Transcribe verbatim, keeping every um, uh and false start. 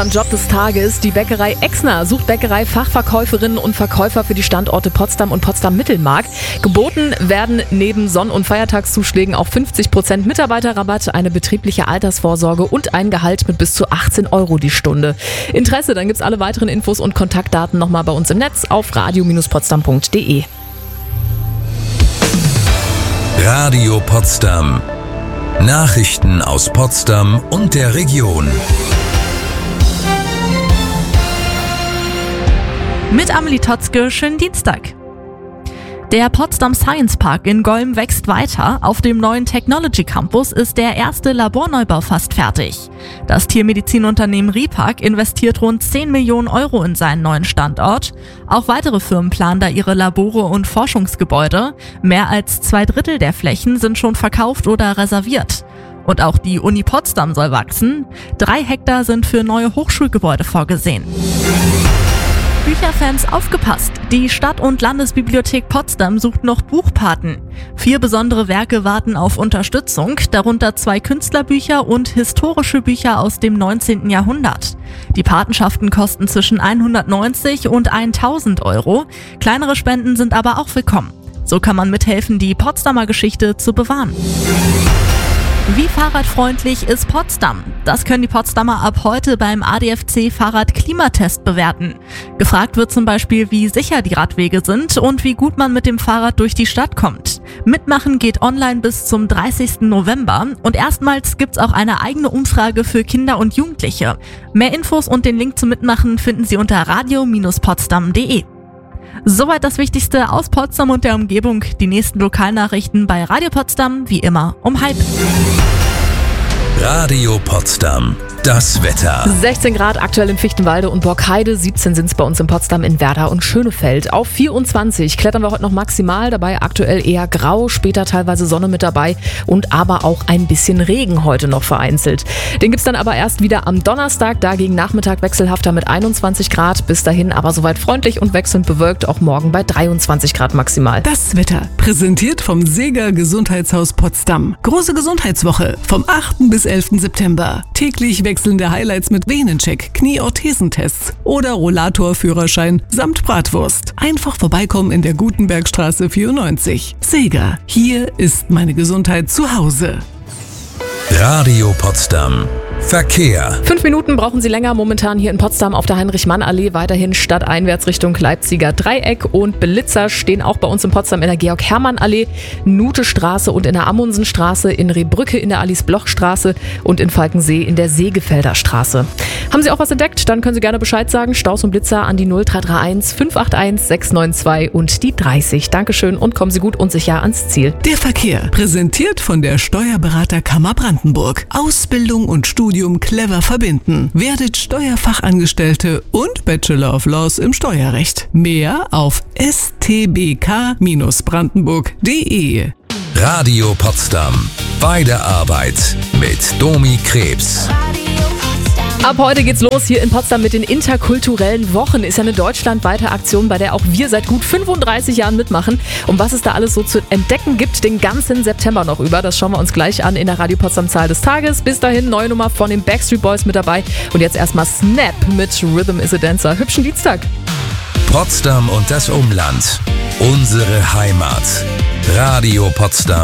Am Job des Tages, die Bäckerei Exner sucht Bäckerei-Fachverkäuferinnen und Verkäufer für die Standorte Potsdam und Potsdam-Mittelmark. Geboten werden neben Sonn- und Feiertagszuschlägen auch fünfzig Prozent Mitarbeiterrabatt, eine betriebliche Altersvorsorge und ein Gehalt mit bis zu achtzehn Euro die Stunde. Interesse, dann gibt's alle weiteren Infos und Kontaktdaten nochmal bei uns im Netz auf radio Bindestrich potsdam punkt de. Radio Potsdam. Nachrichten aus Potsdam und der Region. Mit Amelie Totzke, schönen Dienstag. Der Potsdam Science Park in Golm wächst weiter. Auf dem neuen Technology Campus ist der erste Laborneubau fast fertig. Das Tiermedizinunternehmen Ripak investiert rund zehn Millionen Euro in seinen neuen Standort. Auch weitere Firmen planen da ihre Labore und Forschungsgebäude. Mehr als zwei Drittel der Flächen sind schon verkauft oder reserviert. Und auch die Uni Potsdam soll wachsen. Drei Hektar sind für neue Hochschulgebäude vorgesehen. Bücherfans aufgepasst! Die Stadt- und Landesbibliothek Potsdam sucht noch Buchpaten. Vier besondere Werke warten auf Unterstützung, darunter zwei Künstlerbücher und historische Bücher aus dem neunzehnten Jahrhundert. Die Patenschaften kosten zwischen hundertneunzig und tausend Euro. Kleinere Spenden sind aber auch willkommen. So kann man mithelfen, die Potsdamer Geschichte zu bewahren. Wie fahrradfreundlich ist Potsdam? Das können die Potsdamer ab heute beim A D F C-Fahrrad-Klimatest bewerten. Gefragt wird zum Beispiel, wie sicher die Radwege sind und wie gut man mit dem Fahrrad durch die Stadt kommt. Mitmachen geht online bis zum dreißigsten November und erstmals gibt's auch eine eigene Umfrage für Kinder und Jugendliche. Mehr Infos und den Link zum Mitmachen finden Sie unter radio Bindestrich potsdam punkt de. Soweit das Wichtigste aus Potsdam und der Umgebung. Die nächsten Lokalnachrichten bei Radio Potsdam, wie immer, um halb. Radio Potsdam. Das Wetter. sechzehn Grad aktuell in Fichtenwalde und Borkheide, siebzehn sind es bei uns in Potsdam, in Werder und Schönefeld. Auf vierundzwanzig klettern wir heute noch maximal, dabei aktuell eher grau, später teilweise Sonne mit dabei und aber auch ein bisschen Regen heute noch vereinzelt. Den gibt's dann aber erst wieder am Donnerstag, da gegen Nachmittag wechselhafter mit einundzwanzig Grad, bis dahin aber soweit freundlich und wechselnd bewölkt, auch morgen bei dreiundzwanzig Grad maximal. Das Wetter, präsentiert vom Sega Gesundheitshaus Potsdam. Große Gesundheitswoche vom achten bis elften September. Täglich wechselnde Highlights mit Venencheck, Knieorthesentests oder Rollatorführerschein samt Bratwurst. Einfach vorbeikommen in der Gutenbergstraße vierundneunzig. Sega, hier ist meine Gesundheit zu Hause. Radio Potsdam. Verkehr. Fünf Minuten brauchen Sie länger momentan hier in Potsdam auf der Heinrich-Mann-Allee. Weiterhin stadteinwärts Richtung Leipziger Dreieck und Blitzer stehen auch bei uns in Potsdam in der Georg-Hermann-Allee, Nutestraße und in der Amundsenstraße, in Rehbrücke in der Alice-Bloch-Straße und in Falkensee in der Seegefelder Straße. Haben Sie auch was entdeckt? Dann können Sie gerne Bescheid sagen. Staus und Blitzer an die null drei drei eins fünf acht eins sechs neun zwei und die dreißig. Dankeschön und kommen Sie gut und sicher ans Ziel. Der Verkehr, präsentiert von der Steuerberaterkammer Brandenburg. Ausbildung und Studium clever verbinden. Werdet Steuerfachangestellte und Bachelor of Laws im Steuerrecht. Mehr auf s t b k Bindestrich brandenburg punkt de. Radio Potsdam. Bei der Arbeit mit Domi Krebs. Ab heute geht's los hier in Potsdam mit den interkulturellen Wochen. Ist ja eine deutschlandweite Aktion, bei der auch wir seit gut fünfunddreißig Jahren mitmachen. Und was es da alles so zu entdecken gibt, den ganzen September noch über, das schauen wir uns gleich an in der Radio Potsdam Zahl des Tages. Bis dahin neue Nummer von den Backstreet Boys mit dabei. Und jetzt erstmal Snap mit Rhythm is a Dancer. Hübschen Dienstag. Potsdam und das Umland. Unsere Heimat. Radio Potsdam.